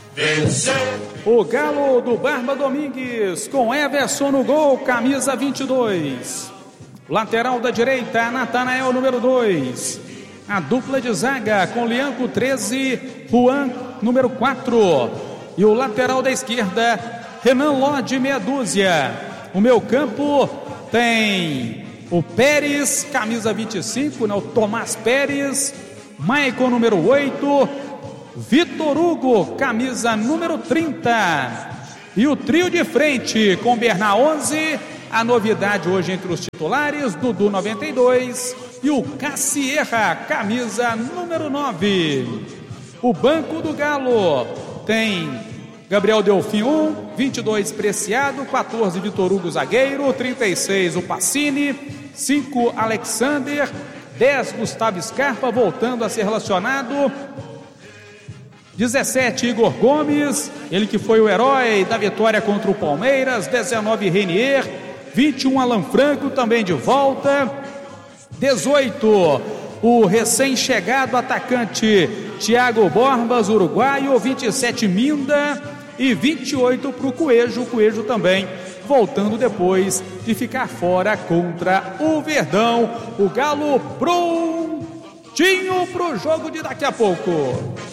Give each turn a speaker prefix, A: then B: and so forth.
A: vencer.
B: O Galo do Barba Domingues, com Everson no gol, camisa 22. Lateral da direita, Natanael, número 2. A dupla de zaga com Lianco, 13, Juan, número 4. E o lateral da esquerda, Renan Lodge, meia dúzia. O meio campo tem o Pérez, camisa 25, né? O Tomás Pérez, Maicon, número 8, Vitor Hugo, camisa número 30. E o trio de frente com Bernard, 11. A novidade hoje entre os titulares, Dudu, 92, e o Cassierra, camisa número 9. O banco do Galo tem Gabriel Delfim, 1, 22 Preciado, 14 Vitor Hugo zagueiro, 36 o Pacini, 5 Alexander, 10 Gustavo Scarpa voltando a ser relacionado, 17 Igor Gomes, ele que foi o herói da vitória contra o Palmeiras, 19 Renier, 21 Alan Franco também de volta, 18 o recém-chegado atacante Thiago Borbas, uruguaio, 27 Minda e 28 para o Coelho também voltando depois de ficar fora contra o Verdão. O Galo prontinho para o jogo de daqui a pouco.